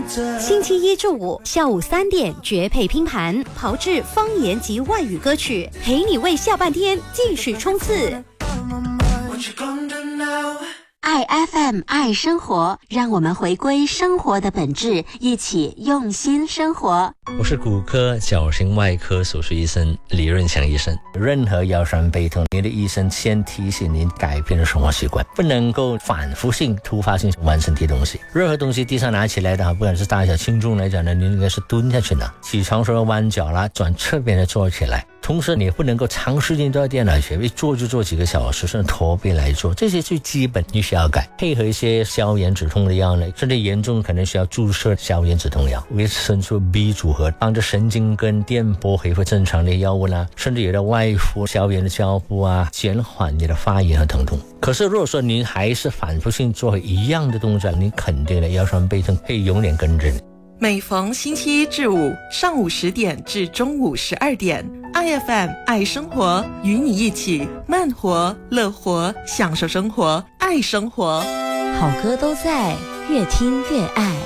星期一至五下午3点绝配拼盘，炮制方言及外语歌曲，陪你为下半天继续冲刺。 爱 FM 爱生活，让我们回归生活的本质，一起用心生活。 我是骨科矫形外科手术医生李润祥医生。任何腰酸背痛，你的医生先提醒您改变的生活习惯，不能够反复性突发性弯身体东西。任何东西地上拿起来的话，不管是大小轻重来讲呢，你应该是蹲下去拿。起床时候弯脚啦，转侧边的坐起来。同时你不能够长时间都在电脑前，一坐就坐几个小时，甚至驼背来做，这些最基本你需要改。配合一些消炎止痛的药呢，甚至严重可能需要注射消炎止痛药，维生素 B 组合，帮助神经跟电波恢复正常的药物啦，甚至有的外敷消炎的胶布啊，减缓你的发炎和疼痛。可是如果说您还是反复性做一样的动作，您肯定的腰酸背痛会永远跟着你。 每逢星期一至五上午10点至中午12点，IFM 爱生活，与你一起慢活、乐活，享受生活，爱生活。 好歌都在，越听越爱。